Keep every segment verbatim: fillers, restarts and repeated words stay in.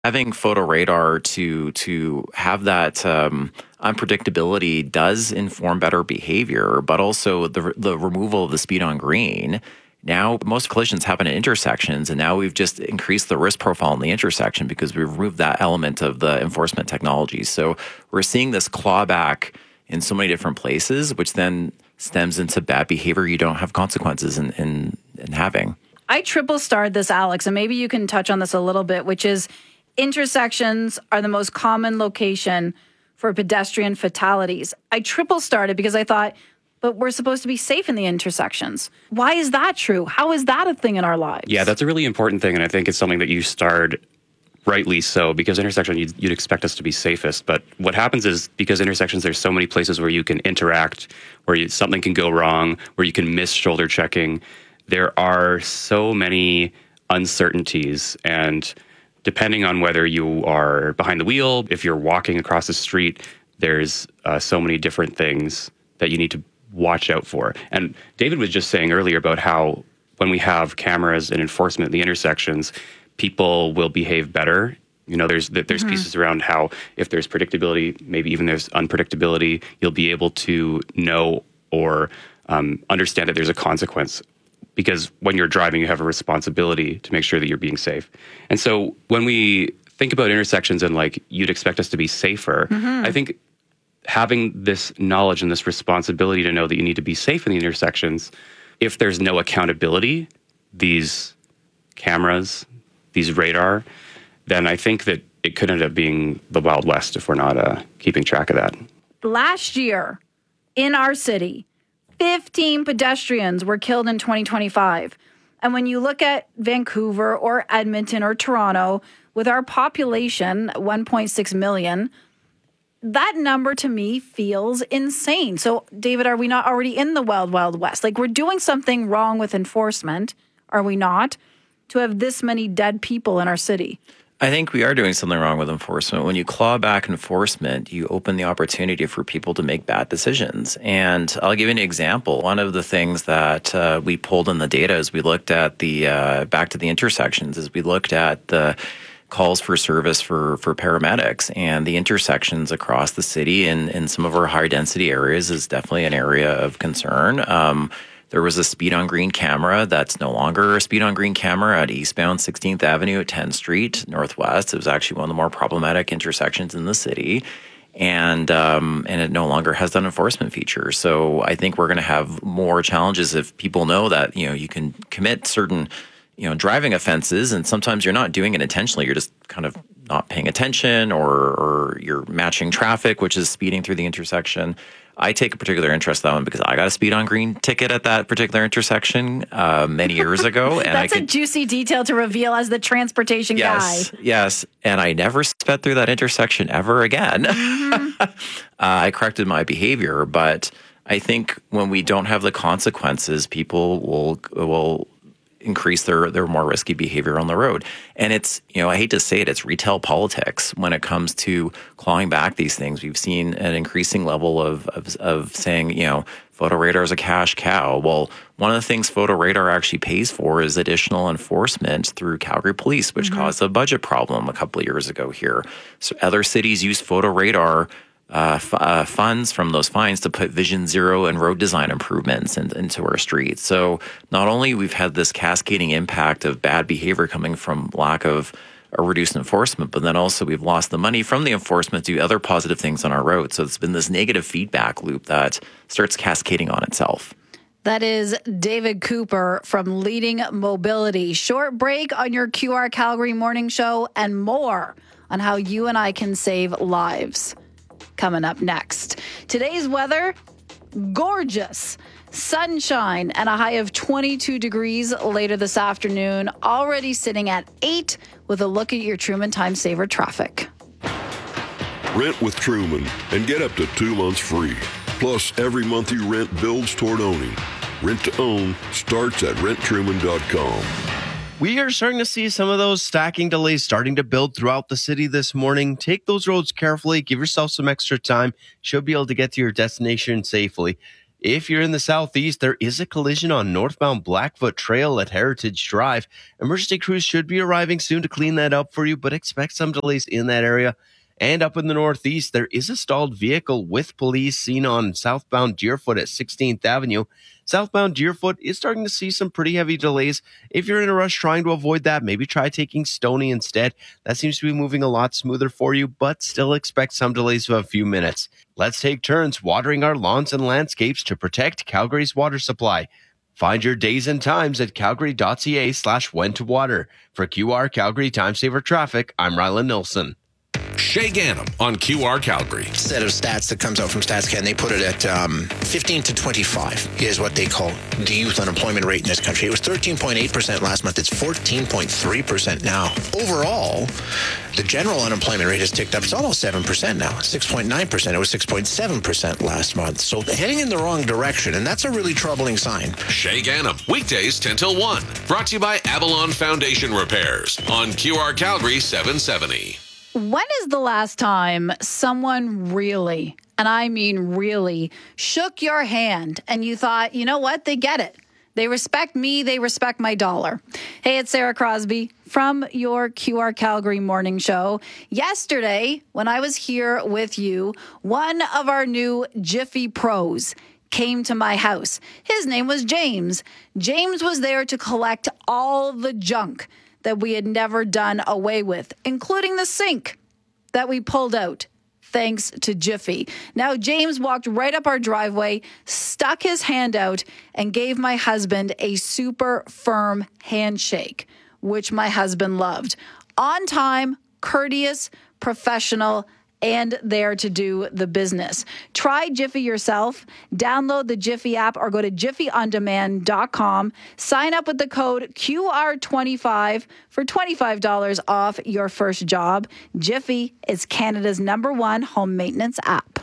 Having photo radar to to have that um, unpredictability does inform better behavior, but also the the removal of the speed on green. Now, most collisions happen at intersections, and now we've just increased the risk profile in the intersection because we've removed that element of the enforcement technology. So we're seeing this clawback in so many different places, which then stems into bad behavior you don't have consequences in, in, in having. I triple starred this, Alex, and maybe you can touch on this a little bit, which is intersections are the most common location for pedestrian fatalities. I triple started because I thought, but we're supposed to be safe in the intersections. Why is that true? How is that a thing in our lives? Yeah, that's a really important thing, and I think it's something that you starred rightly so, because intersection, you'd, you'd expect us to be safest. But what happens is, because intersections, there's so many places where you can interact, where you, something can go wrong, where you can miss shoulder checking. There are so many uncertainties, and depending on whether you are behind the wheel, if you're walking across the street, there's uh, so many different things that you need to watch out for. And David was just saying earlier about how when we have cameras and enforcement at the intersections, people will behave better. You know, there's there's mm-hmm. pieces around how if there's predictability, maybe even there's unpredictability, you'll be able to know or um, understand that there's a consequence. Because when you're driving, you have a responsibility to make sure that you're being safe. And so when we think about intersections and like you'd expect us to be safer, mm-hmm. I think having this knowledge and this responsibility to know that you need to be safe in the intersections, if there's no accountability, these cameras, these radar, then I think that it could end up being the Wild West if we're not uh, keeping track of that. Last year in our city, fifteen pedestrians were killed in twenty twenty-five. And when you look at Vancouver or Edmonton or Toronto, with our population, one point six million, that number to me feels insane. So, David, are we not already in the wild, wild west? Like, we're doing something wrong with enforcement, are we not, to have this many dead people in our city? I think we are doing something wrong with enforcement. When you claw back enforcement, you open the opportunity for people to make bad decisions. And I'll give you an example. One of the things that uh, we pulled in the data as we looked at the, uh, back to the intersections, is we looked at the calls for service for, for paramedics, and the intersections across the city and in some of our high density areas is definitely an area of concern. Um, There was a speed on green camera that's no longer a speed on green camera at eastbound sixteenth Avenue at tenth Street Northwest. It was actually one of the more problematic intersections in the city. And um, and it no longer has that enforcement feature. So I think we're going to have more challenges if people know that, you know, you can commit certain, you know, driving offenses, and sometimes you're not doing it intentionally. You're just kind of not paying attention, or, or you're matching traffic, which is speeding through the intersection. I take a particular interest in that one because I got a speed on green ticket at that particular intersection uh, many years ago. And That's I could, a juicy detail to reveal as the transportation yes, guy. Yes, and I never sped through that intersection ever again. Mm-hmm. uh, I corrected my behavior, but I think when we don't have the consequences, people will will increase their their more risky behavior on the road. And it's, you know, I hate to say it, it's retail politics when it comes to clawing back these things. We've seen an increasing level of of, of saying, you know, photo radar is a cash cow. Well, one of the things photo radar actually pays for is additional enforcement through Calgary Police, which mm-hmm. caused a budget problem a couple of years ago here. So other cities use photo radar Uh, f- uh, funds from those fines to put Vision Zero and road design improvements in, into our streets. So not only we've had this cascading impact of bad behavior coming from lack of a reduced enforcement, but then also we've lost the money from the enforcement to do other positive things on our roads. So it's been this negative feedback loop that starts cascading on itself. That is David Cooper from Leading Mobility. Short break on your Q R Calgary Morning Show, and more on how you and I can save lives coming up next. Today's weather, gorgeous. Sunshine and a high of twenty-two degrees later this afternoon. Already sitting at eight with a look at your Truman Time Saver traffic. Rent with Truman and get up to two months free. Plus, every month you rent builds toward owning. Rent to own starts at rent truman dot com. We are starting to see some of those stacking delays starting to build throughout the city this morning. Take those roads carefully. Give yourself some extra time. You should be able to get to your destination safely. If you're in the southeast, there is a collision on northbound Blackfoot Trail at Heritage Drive. Emergency crews should be arriving soon to clean that up for you, but expect some delays in that area. And up in the northeast, there is a stalled vehicle with police seen on southbound Deerfoot at sixteenth Avenue. Southbound Deerfoot is starting to see some pretty heavy delays. If you're in a rush trying to avoid that, maybe try taking Stony instead. That seems to be moving a lot smoother for you, but still expect some delays of a few minutes. Let's take turns watering our lawns and landscapes to protect Calgary's water supply. Find your days and times at calgary.ca slash when to water. For Q R Calgary Time Saver Traffic, I'm Rylan Nilsson. Shay Gannam on Q R Calgary. Set of stats that comes out from StatsCan, they put it at um, fifteen to twenty-five is what they call the youth unemployment rate in this country. It was thirteen point eight percent last month. It's fourteen point three percent now. Overall, the general unemployment rate has ticked up. It's almost seven percent now, six point nine percent. It was six point seven percent last month. So heading in the wrong direction, and that's a really troubling sign. Shay Gannam, weekdays ten till one. Brought to you by Avalon Foundation Repairs on Q R Calgary seven seventy. When is the last time someone really, and I mean really, shook your hand and you thought, you know what, they get it. They respect me. They respect my dollar. Hey, it's Sarah Crosby from your Q R Calgary morning show. Yesterday, when I was here with you, one of our new Jiffy pros came to my house. His name was James. James was there to collect all the junk that we had never done away with, including the sink that we pulled out, thanks to Jiffy. Now, James walked right up our driveway, stuck his hand out, and gave my husband a super firm handshake, which my husband loved. On time, courteous, professional, and there to do the business. Try Jiffy yourself. Download the Jiffy app or go to jiffy on demand dot com. Sign up with the code Q R twenty-five for twenty-five dollars off your first job. Jiffy is Canada's number one home maintenance app.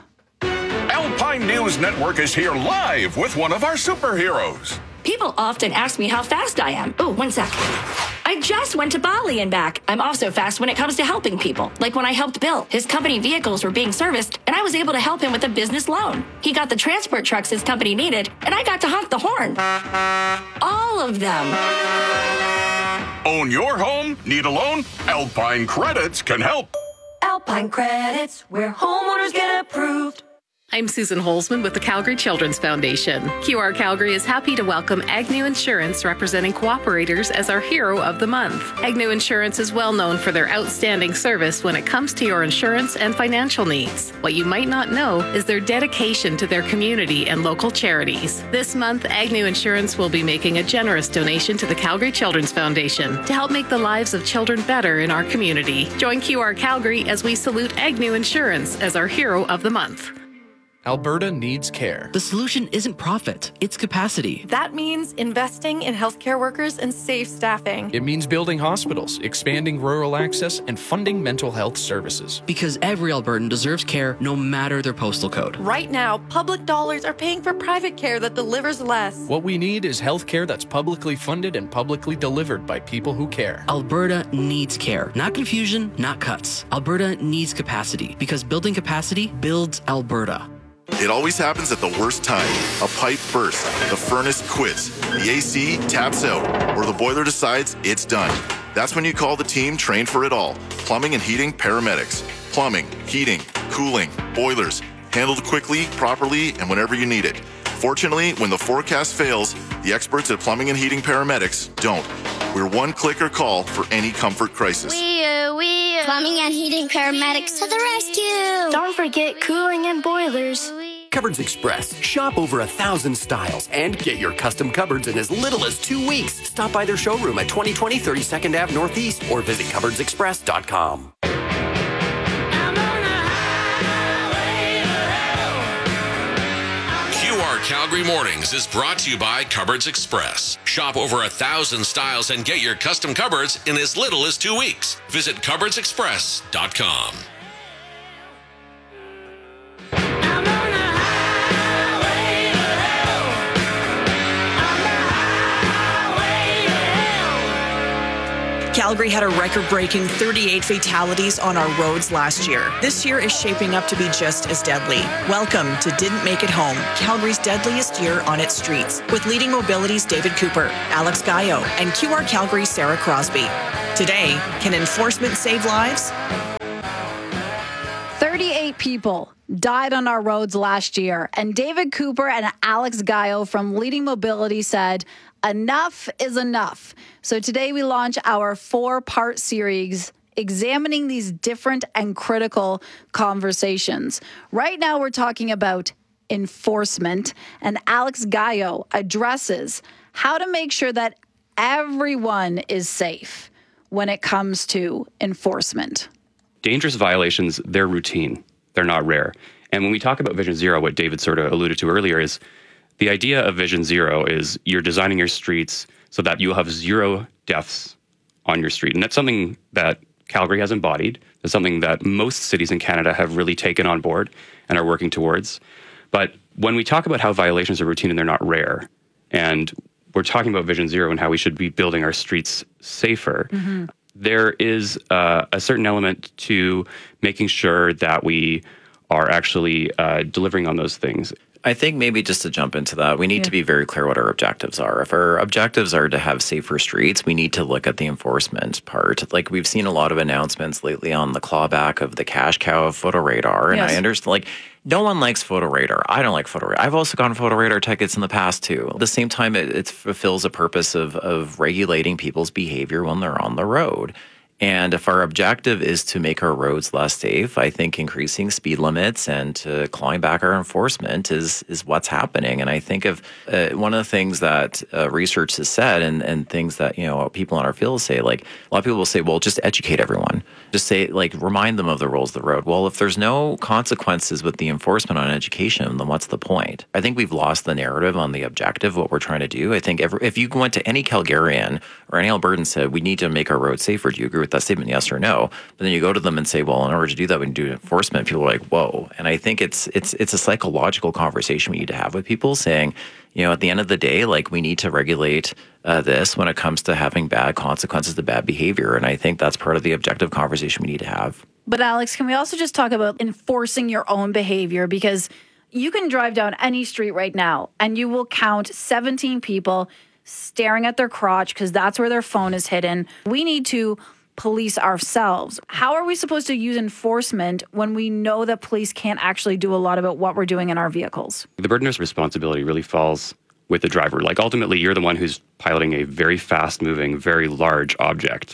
Alpine News Network is here live with one of our superheroes. People often ask me how fast I am. Oh, one sec. I just went to Bali and back. I'm also fast when it comes to helping people. Like when I helped Bill. His company vehicles were being serviced, and I was able to help him with a business loan. He got the transport trucks his company needed, and I got to honk the horn. All of them. Own your home? Need a loan? Alpine Credits can help. Alpine Credits, where homeowners get approved. I'm Susan Holzman with the Calgary Children's Foundation. Q R Calgary is happy to welcome Agnew Insurance, representing cooperators, as our Hero of the Month. Agnew Insurance is well known for their outstanding service when it comes to your insurance and financial needs. What you might not know is their dedication to their community and local charities. This month, Agnew Insurance will be making a generous donation to the Calgary Children's Foundation to help make the lives of children better in our community. Join Q R Calgary as we salute Agnew Insurance as our Hero of the Month. Alberta needs care. The solution isn't profit, it's capacity. That means investing in healthcare workers and safe staffing. It means building hospitals, expanding rural access, and funding mental health services. Because every Albertan deserves care no matter their postal code. Right now, public dollars are paying for private care that delivers less. What we need is healthcare that's publicly funded and publicly delivered by people who care. Alberta needs care. Not confusion, not cuts. Alberta needs capacity, because building capacity builds Alberta. It always happens at the worst time. A pipe bursts, the furnace quits, the A C taps out, or the boiler decides it's done. That's when you call the team trained for it all. Plumbing and heating paramedics. Plumbing, heating, cooling, boilers. Handled quickly, properly, and whenever you need it. Fortunately, when the forecast fails, the experts at Plumbing and Heating Paramedics don't. We're one clicker call for any comfort crisis. We, uh, we, uh, Plumbing and Heating Paramedics to the rescue. Don't forget cooling and boilers. Cupboards Express. Shop over a thousand styles and get your custom cupboards in as little as two weeks. Stop by their showroom at twenty twenty thirty-second Avenue Northeast or visit cupboards express dot com. Q R Calgary Mornings is brought to you by Cupboards Express. Shop over a thousand styles and get your custom cupboards in as little as two weeks. Visit cupboards express dot com. Calgary had a record-breaking thirty-eight fatalities on our roads last year. This year is shaping up to be just as deadly. Welcome to Didn't Make It Home, Calgary's deadliest year on its streets, with Leading Mobility's David Cooper, Alex Gallo, and Q R Calgary's Sarah Crosby. Today, can enforcement save lives? thirty-eight people died on our roads last year, and David Cooper and Alex Gallo from Leading Mobility said, enough is enough. So today we launch our four-part series examining these different and critical conversations. Right now we're talking about enforcement, and Alex Gallo addresses how to make sure that everyone is safe when it comes to enforcement. Dangerous violations, they're routine. They're not rare. And when we talk about Vision Zero, what David sort of alluded to earlier is the idea of Vision Zero is you're designing your streets so that you'll have zero deaths on your street. And that's something that Calgary has embodied. It's something that most cities in Canada have really taken on board and are working towards. But when we talk about how violations are routine and they're not rare, and we're talking about Vision Zero and how we should be building our streets safer, mm-hmm. there is uh, a certain element to making sure that we are actually uh, delivering on those things. I think maybe just to jump into that, we need Yeah. to be very clear what our objectives are. If our objectives are to have safer streets, we need to look at the enforcement part. Like we've seen a lot of announcements lately on the clawback of the cash cow of photo radar. And Yes. I understand, like, no one likes photo radar. I don't like photo radar. I've also gotten photo radar tickets in the past too. At the same time, it, it fulfills a purpose of, of regulating people's behavior when they're on the road. And if our objective is to make our roads less safe, I think increasing speed limits and to clawing back our enforcement is is what's happening. And I think of uh, one of the things that uh, research has said, and, and things that you know people in our field say, like a lot of people will say, well, just educate everyone, just say like remind them of the rules of the road. Well, if there's no consequences with the enforcement on education, then what's the point? I think we've lost the narrative on the objective, what we're trying to do. I think every, if you went to any Calgarian or any Albertan and said we need to make our roads safer, do you agree with that statement, yes or no? But then you go to them and say, well, in order to do that, we can do enforcement. People are like, whoa. And I think it's it's it's a psychological conversation we need to have with people saying, you know, at the end of the day, like we need to regulate uh, this when it comes to having bad consequences to bad behavior. And I think that's part of the objective conversation we need to have. But Alex, can we also just talk about enforcing your own behavior? Because you can drive down any street right now and you will count seventeen people staring at their crotch because that's where their phone is hidden. We need to police ourselves. How are we supposed to use enforcement when we know that police can't actually do a lot about what we're doing in our vehicles? The burden of responsibility really falls with the driver. Like ultimately, you're the one who's piloting a very fast-moving, very large object.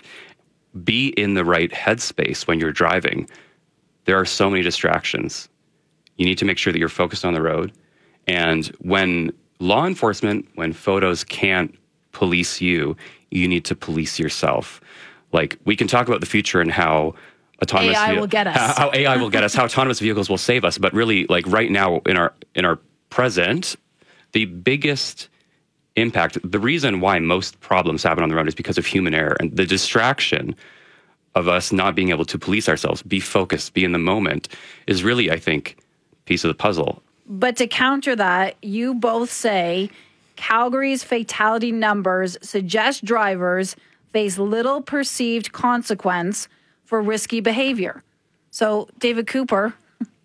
Be in the right headspace when you're driving. There are so many distractions. You need to make sure that you're focused on the road. And when law enforcement, when photos can't police you, you need to police yourself. Like, we can talk about the future and how autonomous A I ve- will get us. How, how A I will get us, how autonomous vehicles will save us. But really, like right now in our in our present, the biggest impact, the reason why most problems happen on the road is because of human error and the distraction of us not being able to police ourselves, be focused, be in the moment, is really, I think, piece of the puzzle. But to counter that, you both say Calgary's fatality numbers suggest drivers face little perceived consequence for risky behavior. So, David Cooper,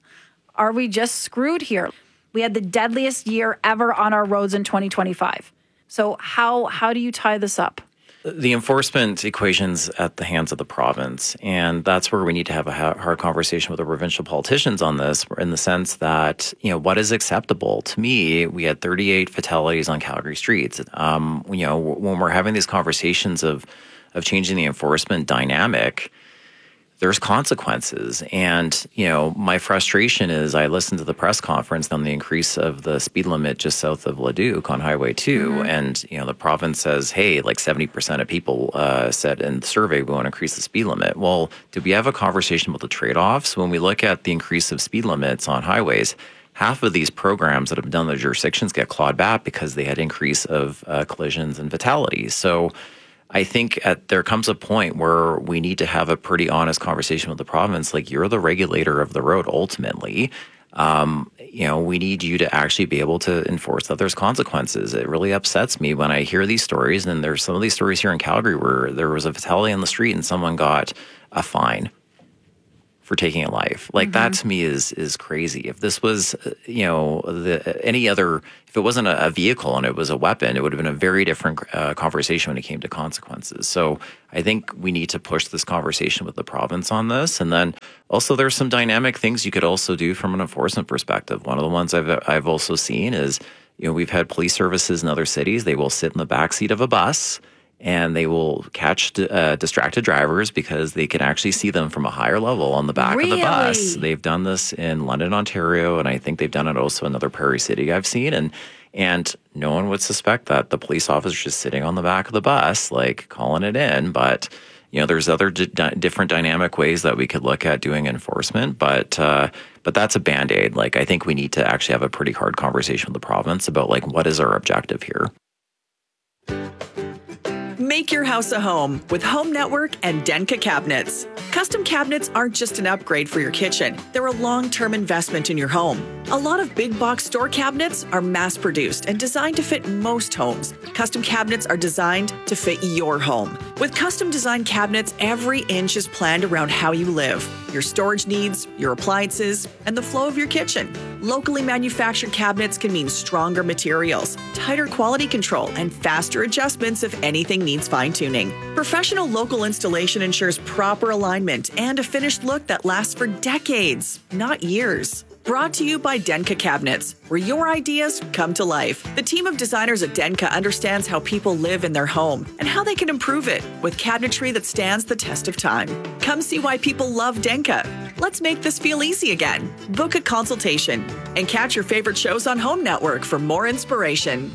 are we just screwed here? We had the deadliest year ever on our roads in twenty twenty-five. So how how do you tie this up? The enforcement equation's at the hands of the province, and that's where we need to have a hard conversation with the provincial politicians on this, in the sense that, you know, what is acceptable? To me, we had thirty-eight fatalities on Calgary streets. Um, you know, when we're having these conversations of of changing the enforcement dynamic, there's consequences. And, you know, my frustration is I listened to the press conference on the increase of the speed limit just south of Leduc on Highway two. Mm-hmm. And, you know, the province says, hey, like seventy percent of people uh, said in the survey we want to increase the speed limit. Well, did we have a conversation about the trade-offs? When we look at the increase of speed limits on highways, half of these programs that have been done in the jurisdictions get clawed back because they had increase of uh, collisions and fatalities. So I think at, there comes a point where we need to have a pretty honest conversation with the province. Like, you're the regulator of the road ultimately. Um, you know, we need you to actually be able to enforce that there's consequences. It really upsets me when I hear these stories, and there's some of these stories here in Calgary where there was a fatality on the street and someone got a fine for taking a life. Like, mm-hmm. that to me is is crazy. If this was, you know, the, any other, if it wasn't a, a vehicle and it was a weapon, it would have been a very different uh, conversation when it came to consequences. So I think we need to push this conversation with the province on this. And then also there's some dynamic things you could also do from an enforcement perspective. One of the ones I've I've also seen is, you know, we've had police services in other cities. They will sit in the backseat of a bus and they will catch uh, distracted drivers because they can actually see them from a higher level on the back really? of the bus. They've done this in London, Ontario, and I think they've done it also in another Prairie City I've seen. And and no one would suspect that the police officer is just sitting on the back of the bus, like calling it in. But, you know, there's other d- different dynamic ways that we could look at doing enforcement. But uh, but that's a Band-Aid. Like, I think we need to actually have a pretty hard conversation with the province about, like, what is our objective here? Make your house a home with Home Network and Denka cabinets. Custom cabinets aren't just an upgrade for your kitchen. They're a long-term investment in your home. A lot of big box store cabinets are mass-produced and designed to fit most homes. Custom cabinets are designed to fit your home. With custom designed cabinets, every inch is planned around how you live, your storage needs, your appliances, and the flow of your kitchen. Locally manufactured cabinets can mean stronger materials, tighter quality control, and faster adjustments if anything needs fine-tuning. Professional local installation ensures proper alignment and a finished look that lasts for decades, not years. Brought to you by Denka Cabinets, where your ideas come to life. The team of designers at Denka understands how people live in their home and how they can improve it with cabinetry that stands the test of time. Come see why people love Denka. Let's make this feel easy again. Book a consultation and catch your favorite shows on Home Network for more inspiration.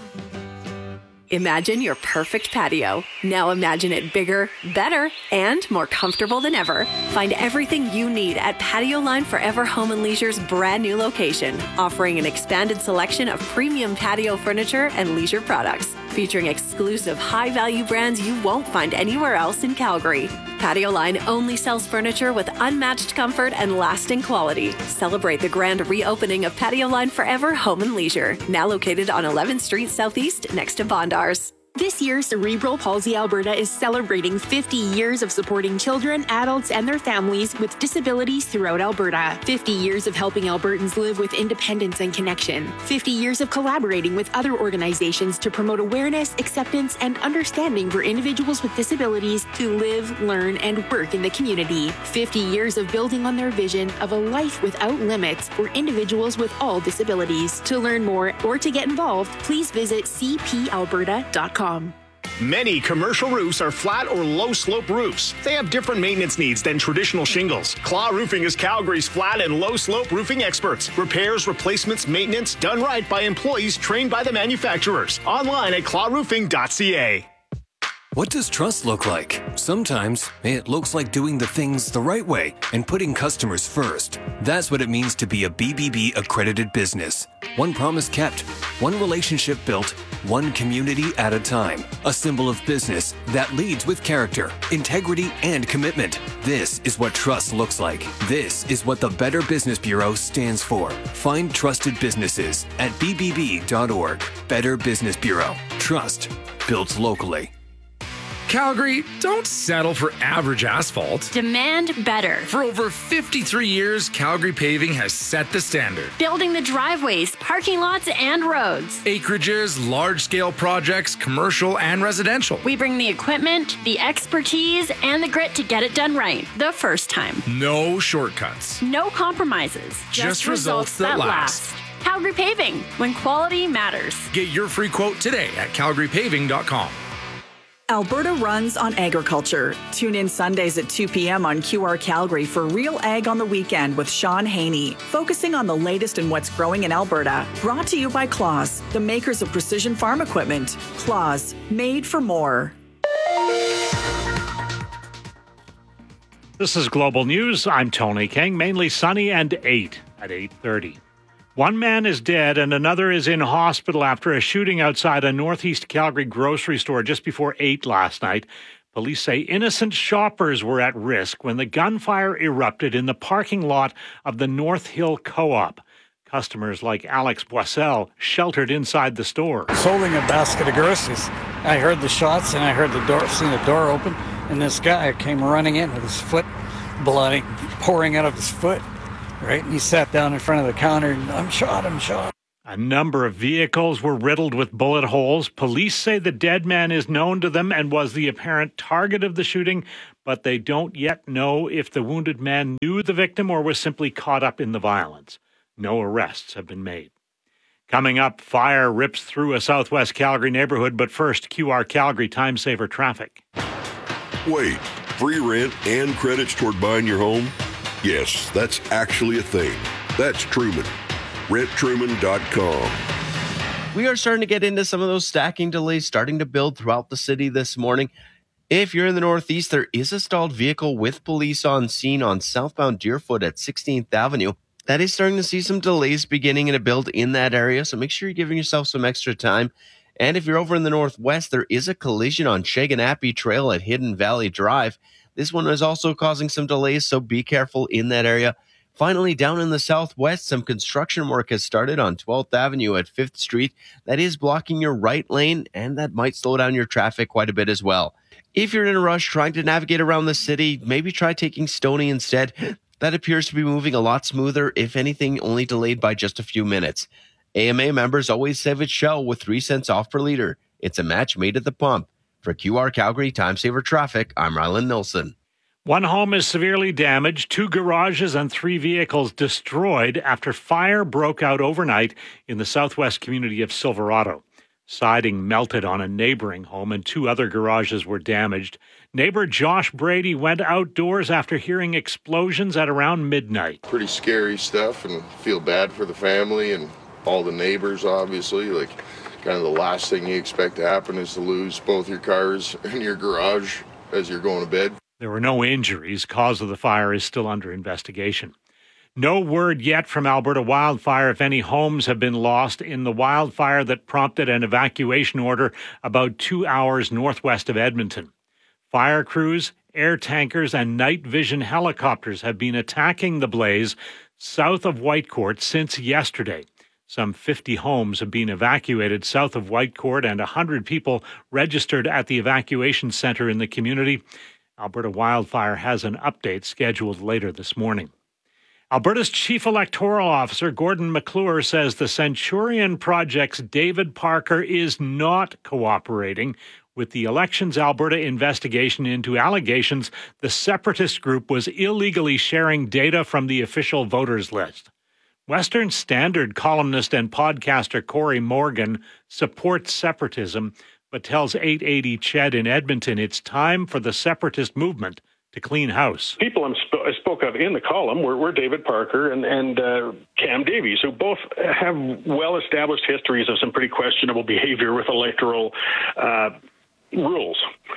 Imagine your perfect patio. Now imagine it bigger, better, and more comfortable than ever. Find everything you need at Patio Line Forever Home and Leisure's brand new location, offering an expanded selection of premium patio furniture and leisure products, featuring exclusive high-value brands you won't find anywhere else in Calgary. Patio Line only sells furniture with unmatched comfort and lasting quality. Celebrate the grand reopening of Patio Line Forever Home and Leisure, now located on eleventh Street Southeast next to Bondars. This year, Cerebral Palsy Alberta is celebrating fifty years of supporting children, adults, and their families with disabilities throughout Alberta. fifty years of helping Albertans live with independence and connection. fifty years of collaborating with other organizations to promote awareness, acceptance, and understanding for individuals with disabilities to live, learn, and work in the community. fifty years of building on their vision of a life without limits for individuals with all disabilities. To learn more or to get involved, please visit c p alberta dot com. Many commercial roofs are flat or low-slope roofs. They have different maintenance needs than traditional shingles. Claw Roofing is Calgary's flat and low-slope roofing experts. Repairs, replacements, maintenance done right by employees trained by the manufacturers. Online at claw roofing dot c a. What does trust look like? Sometimes it looks like doing the things the right way and putting customers first. That's what it means to be a B B B accredited business. One promise kept, one relationship built, one community at a time. A symbol of business that leads with character, integrity, and commitment. This is what trust looks like. This is what the Better Business Bureau stands for. Find trusted businesses at b b b dot org. Better Business Bureau. Trust built locally. Calgary, don't settle for average asphalt. Demand better. For over fifty-three years, Calgary Paving has set the standard. Building the driveways, parking lots, and roads. Acreages, large-scale projects, commercial and residential. We bring the equipment, the expertise, and the grit to get it done right the first time. No shortcuts. No compromises. Just, Just results, results that, that last. last. Calgary Paving, when quality matters. Get your free quote today at calgary paving dot com. Alberta runs on agriculture. Tune in Sundays at two p.m. on Q R Calgary for Real Ag on the Weekend with Sean Haney, focusing on the latest in what's growing in Alberta. Brought to you by Claus, the makers of precision farm equipment. Claus, made for more. This is Global News. I'm Tony King. Mainly sunny and eight at eight thirty. One man is dead and another is in hospital after a shooting outside a northeast Calgary grocery store just before eight last night. Police say innocent shoppers were at risk when the gunfire erupted in the parking lot of the North Hill Co-op. Customers like Alex Boissel sheltered inside the store. I was holding a basket of groceries. I heard the shots and I heard the door, seen the door open, and this guy came running in with his foot bloody, pouring out of his foot, right? And he sat down in front of the counter and, I'm shot, I'm shot. A number of vehicles were riddled with bullet holes. Police say the dead man is known to them and was the apparent target of the shooting, but they don't yet know if the wounded man knew the victim or was simply caught up in the violence. No arrests have been made. Coming up, fire rips through a southwest Calgary neighborhood, but first, Q R Calgary Time Saver traffic. Wait, free rent and credits toward buying your home? Yes, that's actually a thing. That's Truman. rent truman dot com. We are starting to get into some of those stacking delays starting to build throughout the city this morning. If you're in the Northeast, there is a stalled vehicle with police on scene on southbound Deerfoot at sixteenth Avenue. That is starting to see some delays beginning to build in that area, so make sure you're giving yourself some extra time. And if you're over in the Northwest, there is a collision on Shaganappy Trail at Hidden Valley Drive. This one is also causing some delays, so be careful in that area. Finally, down in the Southwest, some construction work has started on twelfth Avenue at fifth Street. That is blocking your right lane, and that might slow down your traffic quite a bit as well. If you're in a rush trying to navigate around the city, maybe try taking Stoney instead. That appears to be moving a lot smoother, if anything, only delayed by just a few minutes. A M A members always save at Shell with three cents off per liter. It's a match made at the pump. For Q R Calgary Time Saver Traffic, I'm Rylan Nilsson. One home is severely damaged, two garages and three vehicles destroyed after fire broke out overnight in the southwest community of Silverado. Siding melted on a neighboring home and two other garages were damaged. Neighbor Josh Brady went outdoors after hearing explosions at around midnight. Pretty scary stuff, and feel bad for the family and all the neighbors, obviously. Like, kind of the last thing you expect to happen is to lose both your cars and your garage as you're going to bed. There were no injuries. Cause of the fire is still under investigation. No word yet from Alberta Wildfire if any homes have been lost in the wildfire that prompted an evacuation order about two hours northwest of Edmonton. Fire crews, air tankers, and night vision helicopters have been attacking the blaze south of Whitecourt since yesterday. Some fifty homes have been evacuated south of Whitecourt and one hundred people registered at the evacuation center in the community. Alberta Wildfire has an update scheduled later this morning. Alberta's Chief Electoral Officer, Gordon McClure, says the Centurion Project's David Parker is not cooperating with the Elections Alberta investigation into allegations the separatist group was illegally sharing data from the official voters list. Western Standard columnist and podcaster Corey Morgan supports separatism, but tells eight eighty C H E D in Edmonton it's time for the separatist movement to clean house. People I'm sp- I spoke of in the column were, were David Parker and, and uh, Cam Davies, who both have well-established histories of some pretty questionable behavior with electoral uh, rules.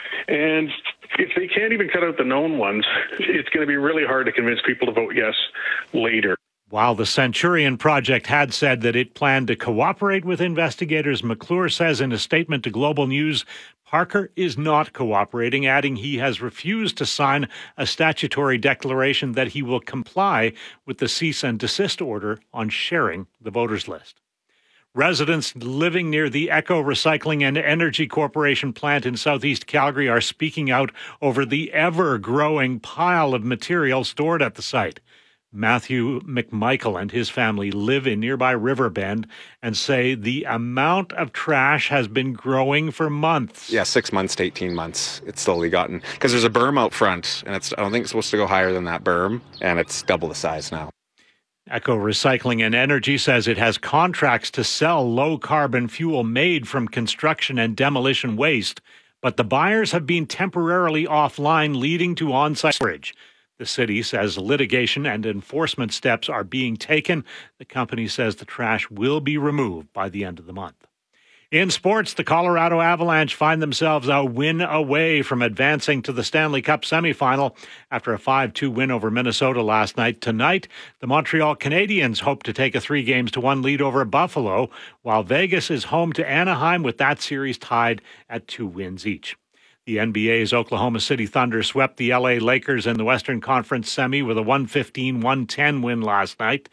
And if they can't even cut out the known ones, it's going to be really hard to convince people to vote yes later. While the Centurion Project had said that it planned to cooperate with investigators, McClure says in a statement to Global News, Parker is not cooperating, adding he has refused to sign a statutory declaration that he will comply with the cease and desist order on sharing the voters list. Residents living near the Echo Recycling and Energy Corporation plant in southeast Calgary are speaking out over the ever-growing pile of material stored at the site. Matthew McMichael and his family live in nearby Riverbend and say the amount of trash has been growing for months. Yeah, six months to eighteen months. It's slowly gotten, because there's a berm out front, and it's I don't think it's supposed to go higher than that berm, and it's double the size now. Echo Recycling and Energy says it has contracts to sell low-carbon fuel made from construction and demolition waste, but the buyers have been temporarily offline, leading to on-site storage. The city says litigation and enforcement steps are being taken. The company says the trash will be removed by the end of the month. In sports, the Colorado Avalanche find themselves a win away from advancing to the Stanley Cup semifinal after a five two win over Minnesota last night. Tonight, the Montreal Canadiens hope to take a three games to one lead over Buffalo, while Vegas is home to Anaheim with that series tied at two wins each. The N B A's Oklahoma City Thunder swept the L A Lakers in the Western Conference semi with a one fifteen one ten win last night.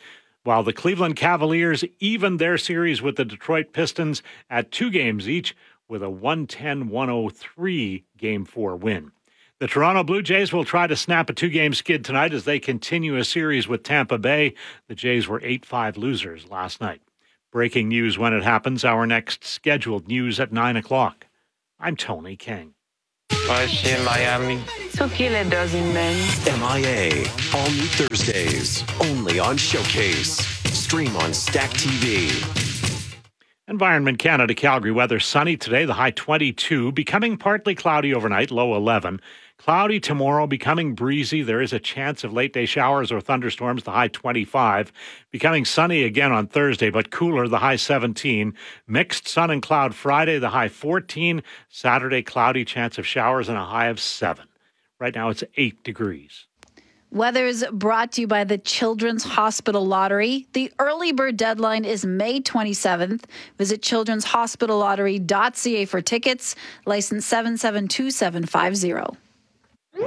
while the Cleveland Cavaliers evened their series with the Detroit Pistons at two games each with a one ten one oh three Game four win. The Toronto Blue Jays will try to snap a two-game skid tonight as they continue a series with Tampa Bay. The Jays were eight five losers last night. Breaking news when it happens. Our next scheduled news at nine o'clock. I'm Tony King. in Miami. So kill a dozen men. M I A. All new Thursdays. Only on Showcase. Stream on Stack T V. Environment Canada Calgary weather sunny today, the high twenty-two, becoming partly cloudy overnight, low eleven. Cloudy tomorrow, becoming breezy. There is a chance of late day showers or thunderstorms, the high twenty-five. Becoming sunny again on Thursday, but cooler, the high seventeen. Mixed sun and cloud Friday, the high fourteen. Saturday, cloudy, chance of showers and a high of seven. Right now it's eight degrees. Weather is brought to you by the Children's Hospital Lottery. The early bird deadline is May twenty-seventh. Visit children's hospital lottery dot c a for tickets. License seven seven two seven five zero.